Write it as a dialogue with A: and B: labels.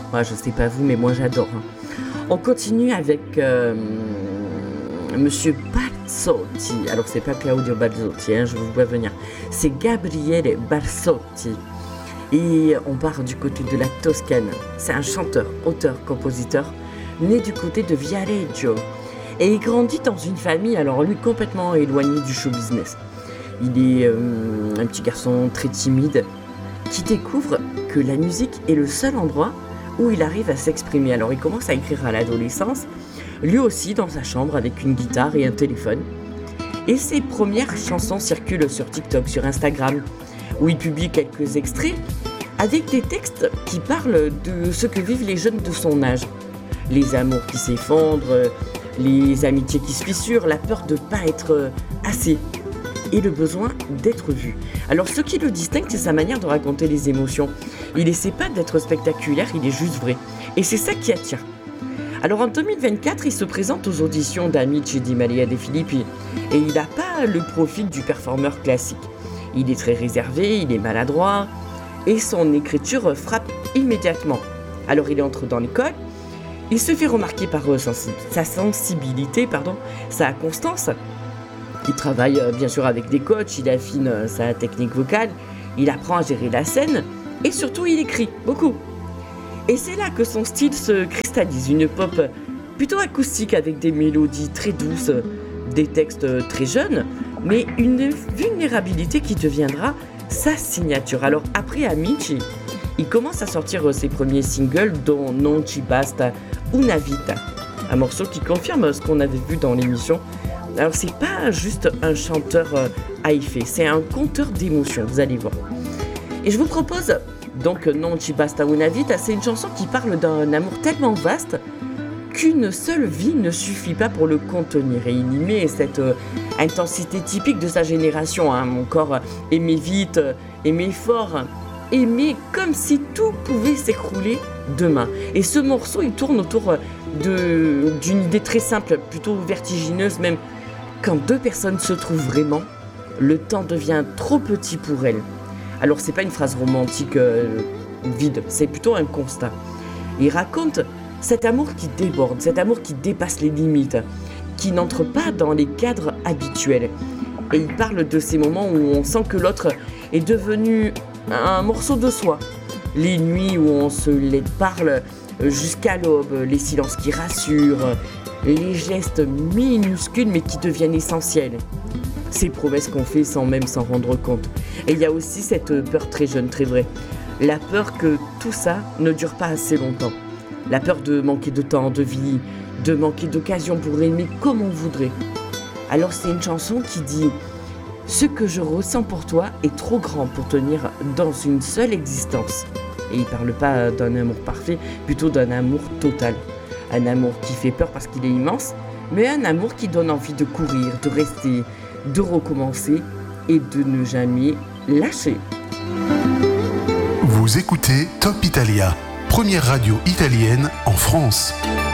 A: Moi, je sais pas vous, mais moi j'adore. On continue avec Monsieur Barzotti. Alors c'est pas Claudio Barzotti, je vous vois venir. C'est Gabriele Barzotti. Et on part du côté de la Toscane. C'est un chanteur, auteur, compositeur, né du côté de Viareggio. Et il grandit dans une famille, alors lui complètement éloigné du show business. Il est un petit garçon très timide qui découvre que la musique est le seul endroit où il arrive à s'exprimer. Alors il commence à écrire à l'adolescence, lui aussi dans sa chambre avec une guitare et un téléphone. Et ses premières chansons circulent sur TikTok, sur Instagram, où il publie quelques extraits avec des textes qui parlent de ce que vivent les jeunes de son âge. Les amours qui s'effondrent, les amitiés qui se fissurent, la peur de ne pas être assez et le besoin d'être vu. Alors ce qui le distingue, c'est sa manière de raconter les émotions. Il n'essaie pas d'être spectaculaire, il est juste vrai. Et c'est ça qui attire. Alors en 2024, il se présente aux auditions d'Amici di Maria De Filippi et il n'a pas le profil du performeur classique. Il est très réservé, il est maladroit et son écriture frappe immédiatement. Alors il entre dans l'école, il se fait remarquer par sa sensibilité, sa constance. Il travaille bien sûr avec des coachs, il affine sa technique vocale, il apprend à gérer la scène et surtout il écrit beaucoup. Et c'est là que son style se cristallise, une pop plutôt acoustique avec des mélodies très douces, des textes très jeunes, mais une vulnérabilité qui deviendra sa signature. Alors après Amici, il commence à sortir ses premiers singles dont Non ci basta una vita, un morceau qui confirme ce qu'on avait vu dans l'émission. Alors c'est pas juste un chanteur à effet, c'est un conteur d'émotions, vous allez voir. Et je vous propose donc Non ci basta una vita, c'est une chanson qui parle d'un amour tellement vaste qu'une seule vie ne suffit pas pour le contenir. Et il y met cette intensité typique de sa génération, mon corps aimait vite, aimait fort, aimait comme si tout pouvait s'écrouler demain. Et ce morceau, il tourne autour d'une idée très simple, plutôt vertigineuse même. Quand deux personnes se trouvent vraiment, le temps devient trop petit pour elles. Alors c'est pas une phrase romantique vide, c'est plutôt un constat. Il raconte cet amour qui déborde, cet amour qui dépasse les limites, qui n'entre pas dans les cadres habituels. Et il parle de ces moments où on sent que l'autre est devenu un morceau de soi. Les nuits où on se parle jusqu'à l'aube, les silences qui rassurent, les gestes minuscules mais qui deviennent essentiels. Ces promesses qu'on fait sans même s'en rendre compte. Et il y a aussi cette peur très jeune, très vraie. La peur que tout ça ne dure pas assez longtemps. La peur de manquer de temps, de vie, de manquer d'occasion pour aimer comme on voudrait. Alors c'est une chanson qui dit « Ce que je ressens pour toi est trop grand pour tenir dans une seule existence. » Et il ne parle pas d'un amour parfait, plutôt d'un amour total. Un amour qui fait peur parce qu'il est immense, mais un amour qui donne envie de courir, de rester, de recommencer et de ne jamais lâcher.
B: Vous écoutez Top Italia, première radio italienne en France.